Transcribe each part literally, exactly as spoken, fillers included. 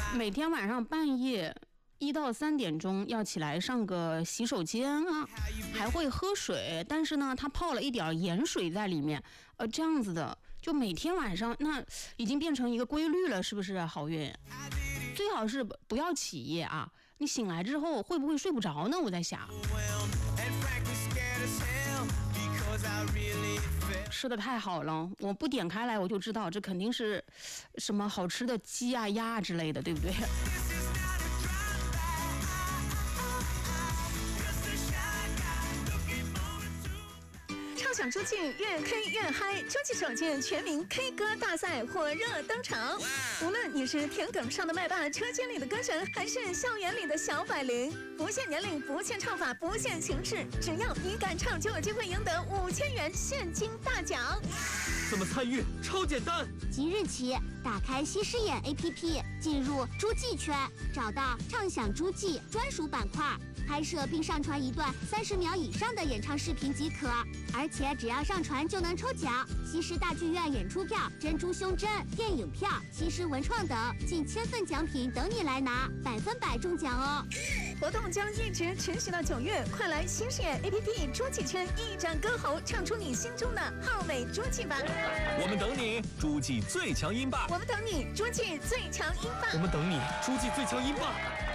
每天晚上半夜一到三点钟要起来上个洗手间啊，还会喝水，但是呢，他泡了一点盐水在里面，呃，这样子的，就每天晚上那已经变成一个规律了，是不是啊？好运，最好是不要起夜啊！你醒来之后会不会睡不着呢？我在想。吃的太好了，我不点开来我就知道这肯定是什么好吃的鸡啊鸭啊之类的，对不对？ 畅享出境，越 K 越嗨！秋季首届全民 K 歌大赛火热登场。无论你是田埂上的麦霸，车间里的歌神，还是校园里的小百灵，不限年龄，不限唱法，不限形式，只要你敢唱，就有机会赢得五千元现金大奖。 怎么参与？超简单！ 即日起，打开西施眼 A P P， 进入诸暨圈，找到畅享诸暨专属板块，拍摄并上传一段三十秒以上的演唱视频即可。而且只要上传就能抽奖，西施大剧院演出票、珍珠胸针、电影票、西施文创等近千份奖品等你来拿，百分百中奖哦！ 活动将一直持续到九月，快来西施眼 A P P 诸暨圈一展歌喉，唱出你心中的浩美诸暨吧！ 我们等你，诸暨最强音霸！ 我们等你，诸暨最强音霸！ 我们等你，诸暨最强音霸！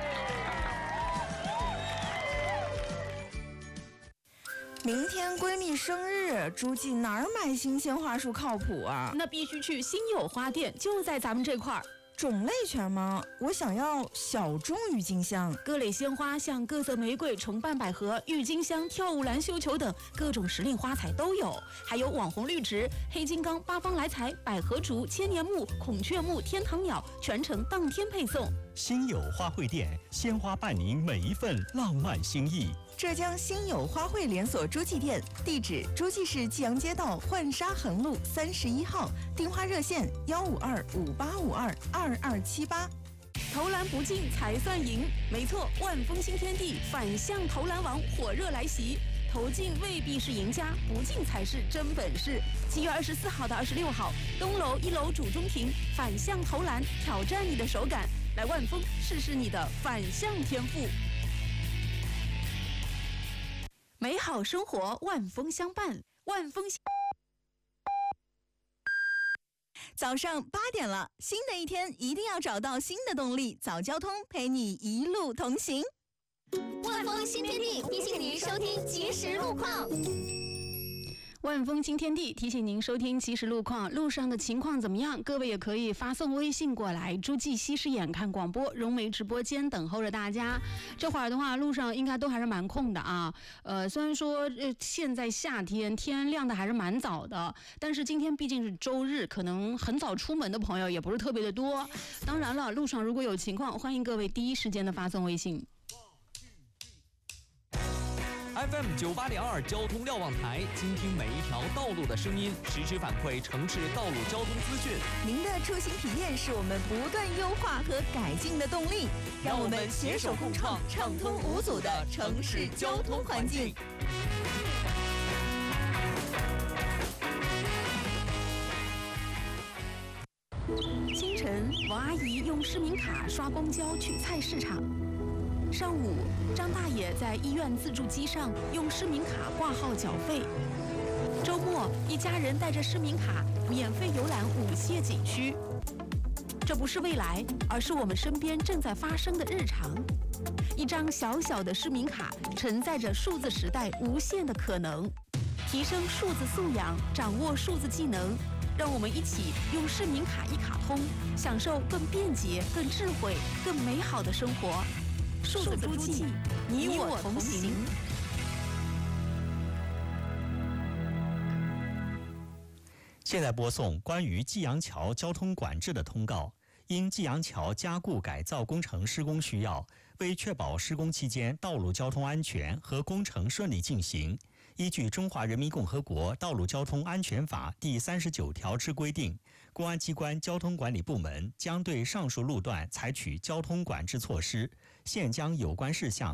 明天闺蜜生日，诸暨哪儿买新鲜花束靠谱啊？ 那必须去新友花店，就在咱们这块儿。 种类全吗？我想要小众郁金香， 各类鲜花像各色玫瑰、重瓣百合、郁金香、跳舞兰、绣球等各种时令花材都有，还有网红绿植、黑金刚、八方来财、百合竹、千年木、孔雀木、天堂鸟，全程当天配送。 新友花卉店，鲜花伴您每一份浪漫心意。 浙江新友花卉连锁诸暨店，地址诸暨市济阳街道浣纱横路三十一号，电话热线幺五二五八五二二二七八。 投篮不进才算赢，没错，万丰新天地反向投篮王火热来袭。投进未必是赢家，不进才是真本事。七月二十四号到二十六号，东楼一楼主中庭反向投篮，挑战你的手感，来万丰试试你的反向天赋。美好生活，万丰相伴，万丰。 早上八点了，新的一天一定要找到新的动力，早交通陪你一路同行。 万丰新天地提醒您收听即时路况。 万丰新天地提醒您收听即时路况，路上的情况怎么样？各位也可以发送微信过来，诸暨西施眼看广播，融媒直播间等候着大家。这会儿的话，路上应该都还是蛮空的啊。呃，虽然说呃现在夏天天亮的还是蛮早的，但是今天毕竟是周日，可能很早出门的朋友也不是特别的多。当然了，路上如果有情况，欢迎各位第一时间的发送微信。 F M 九八点二交通瞭望台，倾听每一条道路的声音，实时反馈城市道路交通资讯。 您的出行体验是我们不断优化和改进的动力，让我们携手共创畅通无阻的城市交通环境。 清晨，王阿姨用市民卡刷公交去菜市场。上午，张大爷在医院自助机上用市民卡挂号缴费。周末，一家人带着市民卡免费游览舞榭景区。这不是未来，而是我们身边正在发生的日常。一张小小的市民卡承载着数字时代无限的可能，提升数字素养，掌握数字技能。让我们一起用市民卡一卡通，享受更便捷、更智慧、更美好的生活。数字诸暨，你我同行。 现在播送关于济阳桥交通管制的通告。因济阳桥加固改造工程施工需要，为确保施工期间道路交通安全和工程顺利进行，依据《中华人民共和国道路交通安全法》第三十九条之规定，公安机关交通管理部门将对上述路段采取交通管制措施，现将有关事项